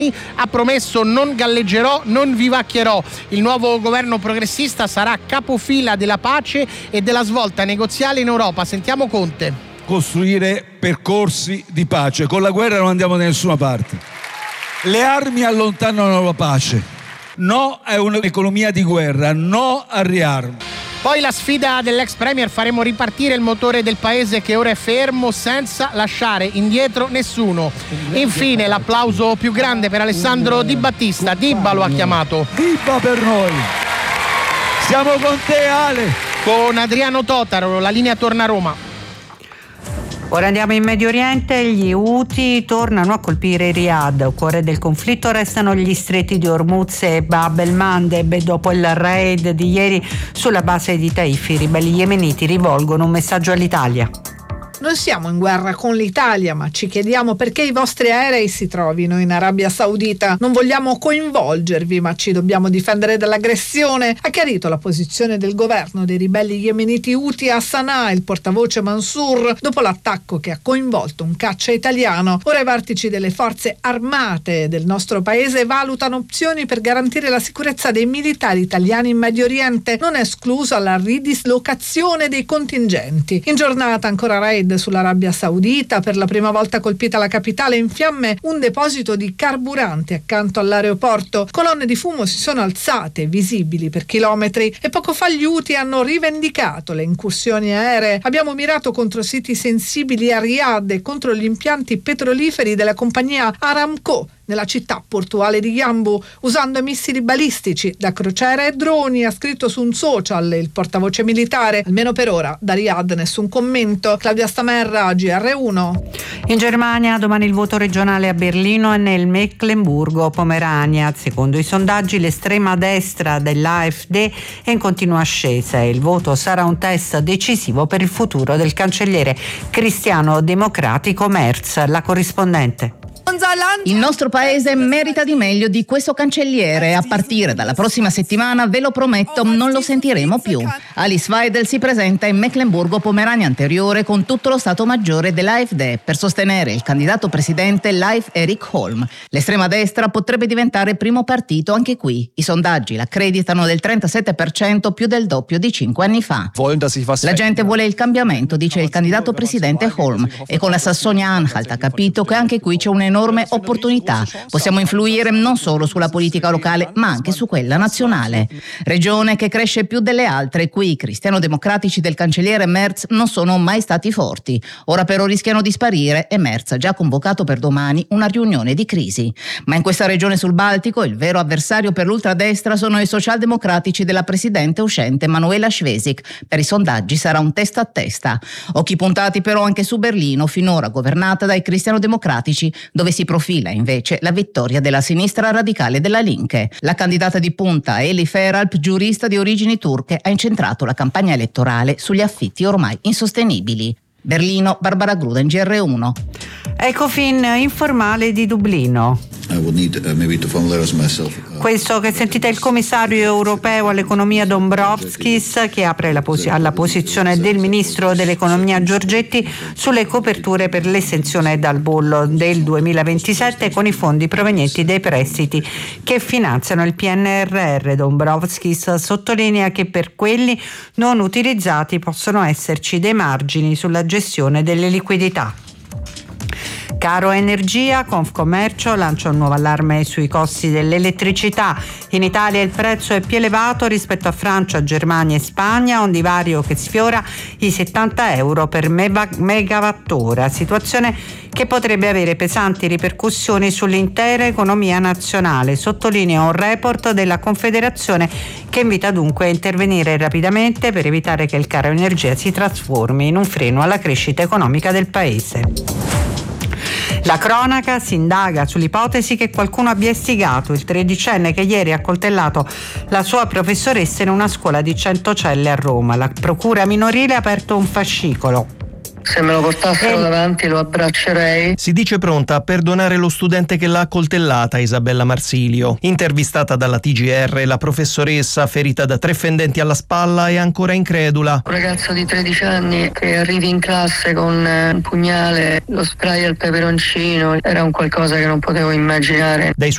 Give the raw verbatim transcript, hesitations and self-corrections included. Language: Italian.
ha promesso: non galleggerò, non vivacchierò. Il nuovo governo progressista sarà capofila della pace e della svolta negoziale in Europa. Sentiamo Conte. Costruire percorsi di pace. Con la guerra non andiamo da nessuna parte. Le armi allontanano la pace. No a un'economia di guerra, no al riarmo. Poi la sfida dell'ex premier: faremo ripartire il motore del paese che ora è fermo senza lasciare indietro nessuno. Infine l'applauso più grande per Alessandro Di Battista. Dibba lo ha chiamato. Dibba per noi. Siamo con te, Ale. Con Adriano Totaro, la linea torna a Roma. Ora andiamo in Medio Oriente. Gli Houthi tornano a colpire Riyadh. Al cuore del conflitto restano gli stretti di Hormuz e Bab el-Mandeb. Dopo il raid di ieri sulla base di Taif, i ribelli yemeniti rivolgono un messaggio all'Italia. Non siamo in guerra con l'Italia, ma ci chiediamo perché i vostri aerei si trovino in Arabia Saudita. Non vogliamo coinvolgervi, ma ci dobbiamo difendere dall'aggressione. Ha chiarito la posizione del governo dei ribelli yemeniti Houthi a Sana'a il portavoce Mansour dopo l'attacco che ha coinvolto un caccia italiano. Ora i vertici delle forze armate del nostro paese valutano opzioni per garantire la sicurezza dei militari italiani in Medio Oriente. Non è esclusa la ridislocazione dei contingenti. In giornata ancora raid sull'Arabia Saudita, per la prima volta colpita la capitale, in fiamme un deposito di carburanti accanto all'aeroporto. Colonne di fumo si sono alzate, visibili per chilometri, e poco fa gli Houthi hanno rivendicato le incursioni aeree. Abbiamo mirato contro siti sensibili a Riyadh e contro gli impianti petroliferi della compagnia Aramco nella città portuale di Yanbu, usando missili balistici da crociera e droni, ha scritto su un social il portavoce militare. Almeno per ora da Riyadh nessun commento. Claudia Stamerra, G R uno. In Germania domani il voto regionale a Berlino e nel Mecklenburgo-Pomerania. Secondo i sondaggi l'estrema destra dell'AfD è in continua ascesa e il voto sarà un test decisivo per il futuro del cancelliere cristiano-democratico Merz. La corrispondente. Il nostro paese merita di meglio di questo cancelliere. A partire dalla prossima settimana, ve lo prometto, non lo sentiremo più. Alice Weidel si presenta in Mecklenburgo-Pomerania Anteriore con tutto lo Stato Maggiore dell'AfD per sostenere il candidato presidente Leif Erik Holm. L'estrema destra potrebbe diventare primo partito anche qui. I sondaggi l'accreditano del trentasette per cento, più del doppio di cinque anni fa. La gente vuole il cambiamento, dice il candidato presidente Holm, e con la Sassonia-Anhalt ha capito che anche qui c'è un'enorme opportunità. Possiamo influire non solo sulla politica locale, ma anche su quella nazionale. Regione che cresce più delle altre, qui i cristiano-democratici del cancelliere Merz non sono mai stati forti. Ora però rischiano di sparire e Merz ha già convocato per domani una riunione di crisi. Ma in questa regione sul Baltico il vero avversario per l'ultradestra sono i socialdemocratici della presidente uscente Manuela Schwesig. Per i sondaggi sarà un testa a testa. Occhi puntati però anche su Berlino, finora governata dai cristiano-democratici, dove si profila invece la vittoria della sinistra radicale della Linke. La candidata di punta Eli Feralp, giurista di origini turche, ha incentrato la campagna elettorale sugli affitti ormai insostenibili. Berlino, Barbara Gruden, G R uno. Ecofin informale di Dublino. Questo che sentite è il commissario europeo all'economia Dombrovskis, che apre la pos- alla posizione del ministro dell'economia Giorgetti sulle coperture per l'esenzione dal bollo del duemilaventisette con i fondi provenienti dai prestiti che finanziano il P N R R. Dombrovskis sottolinea che per quelli non utilizzati possono esserci dei margini sulla gestione delle liquidità. Caro energia, Confcommercio lancia un nuovo allarme sui costi dell'elettricità. In Italia il prezzo è più elevato rispetto a Francia, Germania e Spagna, un divario che sfiora i settanta euro per megawattora, situazione che potrebbe avere pesanti ripercussioni sull'intera economia nazionale, sottolinea un report della Confederazione che invita dunque a intervenire rapidamente per evitare che il caro energia si trasformi in un freno alla crescita economica del Paese. La cronaca si indaga sull'ipotesi che qualcuno abbia istigato il tredicenne che ieri ha accoltellato la sua professoressa in una scuola di cento celle a Roma. La procura minorile ha aperto un fascicolo. Se me lo portassero e... davanti lo abbraccerei. Si dice pronta a perdonare lo studente che l'ha accoltellata, Isabella Marsilio. Intervistata dalla T G R, la professoressa, ferita da tre fendenti alla spalla, è ancora incredula. Un ragazzo di tredici anni che arrivi in classe con un pugnale, lo spray al peperoncino, era un qualcosa che non potevo immaginare. Dai